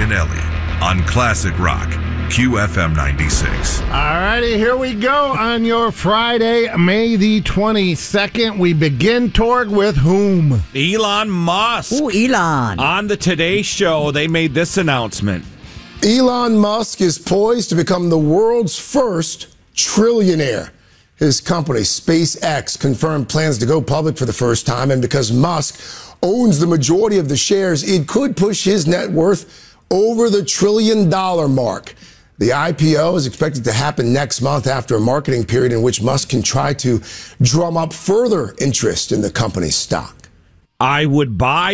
and Ellie on Classic Rock, QFM 96. All righty, here we go on your Friday, May the 22nd. We begin, Torg, with whom? Elon Musk. Ooh, Elon. On the Today Show, they made this announcement. Elon Musk is poised to become the world's first trillionaire. His company, SpaceX, confirmed plans to go public for the first time, and because Musk owns the majority of the shares, it could push his net worth over the $1 trillion mark. The IPO is expected to happen next month after a marketing period in which Musk can try to drum up further interest in the company's stock. I would buy.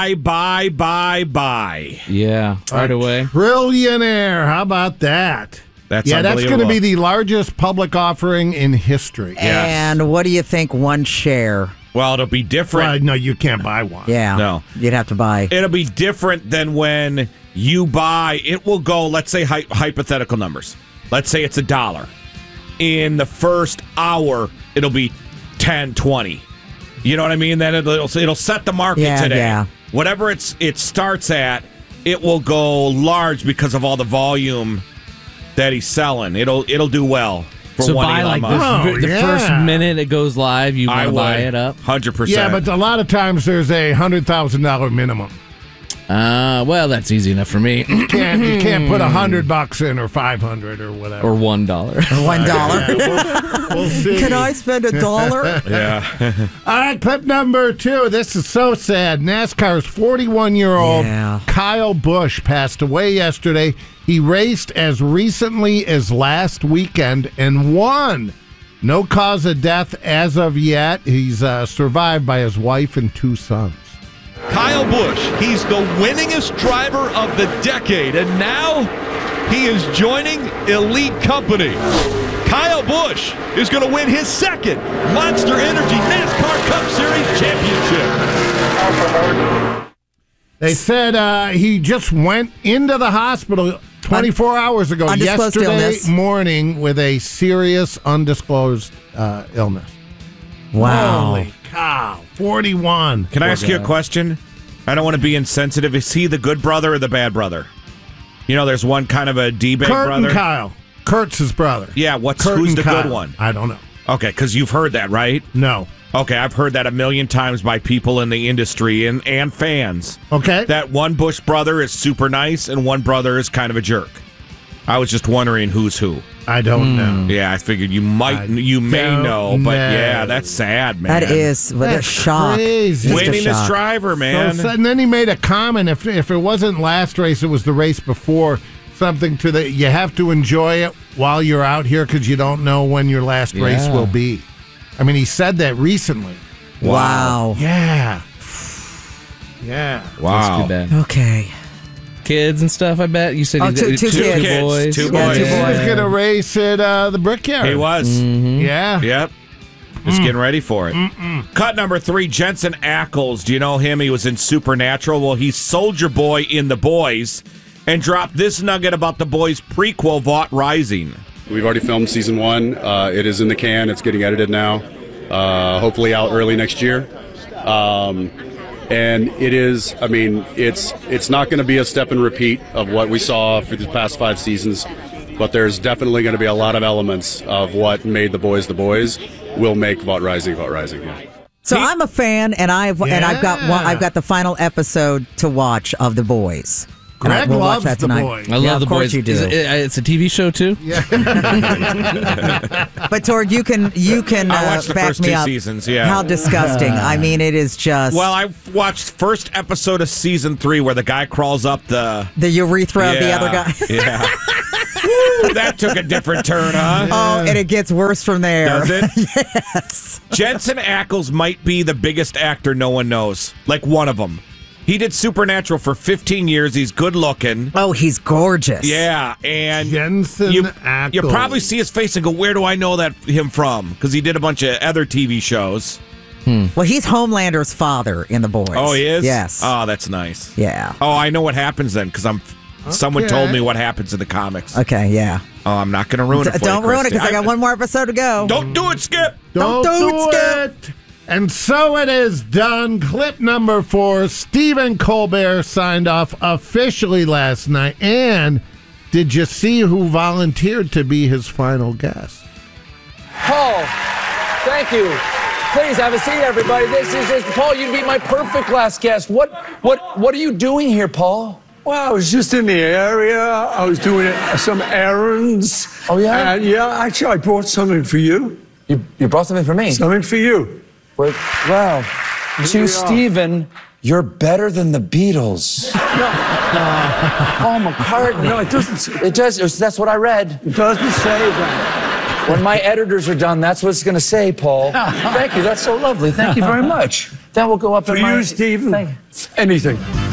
Yeah, right away. Trillionaire. How about that? That's that's going to unbelievable. be the largest public offering in history. And what do you think one share? Well, it'll be different. Well, no, you can't buy one. Yeah. No. You'd have to buy. It'll be different than when you buy. It will go, let's say, hypothetical numbers. Let's say it's $1. In the first hour, it'll be 10, 20. You know what I mean? Then it'll set the market today. Yeah. Whatever it starts at, it will go large because of all the volume that he's selling. It'll do well. So buy like the first minute it goes live, you want to buy it up? 100%. Yeah, but a lot of times there's a $100,000 minimum. Well, that's easy enough for me. You can't put $100 in or $500 or whatever. Or $1. $1. We'll see. Can I spend $1? Yeah. All right, clip number 2. This is so sad. NASCAR's 41-year-old Kyle Busch passed away yesterday. He raced as recently as last weekend and won. No cause of death as of yet. He's survived by his wife and 2 sons. Kyle Busch, he's the winningest driver of the decade, and now he is joining elite company. Kyle Busch is going to win his second Monster Energy NASCAR Cup Series championship. They said he just went into the hospital 24 hours ago, yesterday morning, with a serious undisclosed illness. Wow. Holy cow. 41. Can I ask you a question? I don't want to be insensitive. Is he the good brother or the bad brother? You know, there's one kind of a D-bag Kurt brother. and Kyle. Kurt's his brother. Yeah, who's the good one? I don't know. Okay, because you've heard that, right? No. Okay, I've heard that a million times by people in the industry and fans. Okay. That one Bush brother is super nice and one brother is kind of a jerk. I was just wondering who's who. I don't know. Yeah, I figured you may know, but yeah, that's sad, man. That is a shock. Crazy. Winningest driver, man. So, and then he made a comment, if it wasn't last race, it was the race before, something to the, you have to enjoy it while you're out here because you don't know when your last race will be. I mean, he said that recently. Wow. Yeah. Yeah. Wow. That's too bad. Okay. Kids and stuff, I bet. You said two two kids. boys. Two Yeah, boys. two He was going to race at the Brickyard. He was. Yeah. Yep. Just getting ready for it. Cut number 3, Jensen Ackles. Do you know him? He was in Supernatural. Well, he's Soldier Boy in The Boys and dropped this nugget about The Boys prequel, Vought Rising. We've already filmed season 1. It is in the can. It's getting edited now. Hopefully out early next year. And it is, I mean, it's not going to be a step and repeat of what we saw for the past 5 seasons, but there's definitely going to be a lot of elements of what made The Boys will make Vought Rising. Yeah. So I'm a fan, and I've got the final episode to watch of The Boys. Greg we'll loves watch that The tonight. Boys. I love The of course Boys. you do. It's a TV show too. Yeah. But Torg, you can I watched the back first me 2 up. seasons, yeah. How disgusting! I mean, it is just. Well, I watched first episode of season 3 where the guy crawls up the urethra of the other guy. Yeah. Woo, that took a different turn, huh? Oh, and it gets worse from there. Does it? Yes. Jensen Ackles might be the biggest actor no one knows. Like one of them. He did Supernatural for 15 years. He's good looking. Oh, he's gorgeous. Yeah, and Jensen Ackles. you probably see his face and go, where do I know him from? Because he did a bunch of other TV shows. Well, he's Homelander's father in The Boys. Oh, he is? Yes. Oh, that's nice. Yeah. Oh, I know what happens then, because someone told me what happens in the comics. Okay, yeah. Oh, I'm not going to ruin it for you, Don't ruin it, Christy. because I got one more episode to go. Don't do it, Skip! Don't do Skip. it. And so it is done. Clip number 4. Stephen Colbert signed off officially last night. And did you see who volunteered to be his final guest? Paul, thank you. Please have a seat, everybody. This is just Paul. You'd be my perfect last guest. What are you doing here, Paul? Well, I was just in the area. I was doing some errands. Oh yeah. And actually, I brought something for you. You brought something for me? Something for you. Wow. To Stephen, you're better than the Beatles. Paul McCartney. No, it doesn't. It does. That's what I read. It doesn't say that. When my editors are done, that's what it's going to say, Paul. Thank you. That's so lovely. Thank you very much. That will go up for in my... you, Stephen. Anything.